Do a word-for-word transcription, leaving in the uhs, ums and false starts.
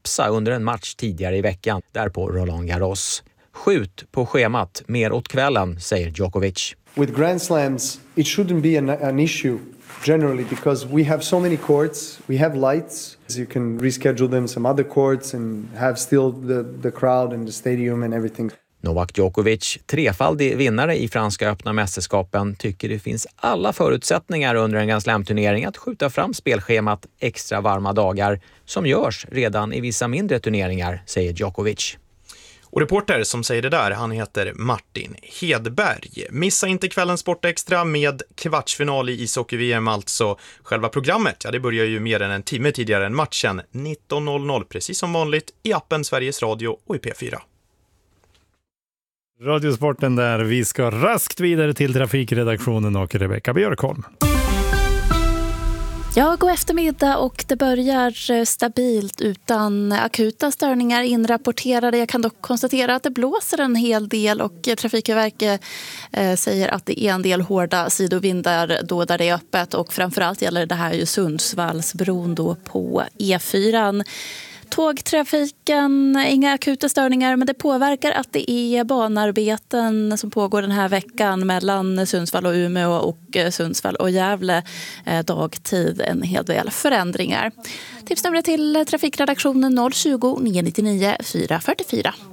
kollapsa under en match tidigare i veckan där på Roland Garros. Skjut på schemat mer åt kvällen, säger Djokovic. With Grand Slams, it shouldn't be an, an issue generally because we have so many courts, we have lights. You can reschedule them some other courts and have still the, the crowd and the stadium and everything. Novak Djokovic, trefaldig vinnare i franska öppna mästerskapen, tycker det finns alla förutsättningar under en Grand Slam-turnering att skjuta fram spelschemat extra varma dagar som görs redan i vissa mindre turneringar, säger Djokovic. Och reporter som säger det där, han heter Martin Hedberg. Missa inte kvällens Sportextra med kvartsfinal i ishockey-V M, alltså själva programmet. Ja, det börjar ju mer än en timme tidigare än matchen, nitton noll noll, precis som vanligt i appen Sveriges Radio och i P fyra. Radiosporten där, vi ska raskt vidare till trafikredaktionen och Rebecka Björkholm. Ja, god eftermiddag och det börjar stabilt utan akuta störningar inrapporterade. Jag kan dock konstatera att det blåser en hel del och Trafikverket eh, säger att det är en del hårda sidovindar då där det är öppet och framförallt gäller det här ju Sundsvallsbron då på E fyra. Tågtrafiken, inga akuta störningar, men det påverkar att det är banarbeten som pågår den här veckan mellan Sundsvall och Umeå och Sundsvall och Gävle dagtid, en hel del förändringar. Tipsnumret till trafikredaktionen noll tjugo, nio nittionio, fyra fyrtiofyra.